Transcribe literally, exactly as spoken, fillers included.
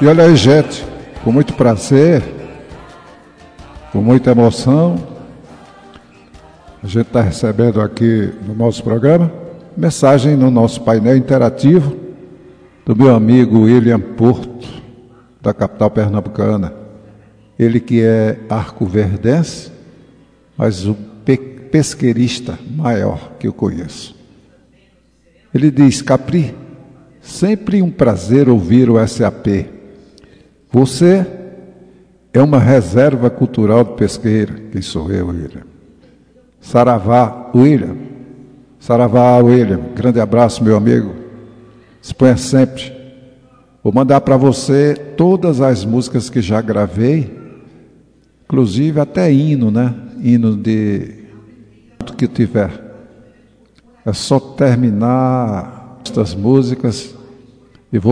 E olha aí, gente, com muito prazer, com muita emoção, a gente está recebendo aqui no nosso programa mensagem no nosso painel interativo do meu amigo William Porto, da capital pernambucana. Ele que é arco-verdense, mas o pe- pesqueirista maior que eu conheço. Ele diz: Capri, sempre um prazer ouvir o S A P. Você é uma reserva cultural do Pesqueira. Quem sou eu, William? Saravá, William. Saravá, William. Grande abraço, meu amigo. Exponha sempre. Vou mandar para você todas as músicas que já gravei, inclusive até hino, né? Hino de tudo que tiver. É só terminar estas músicas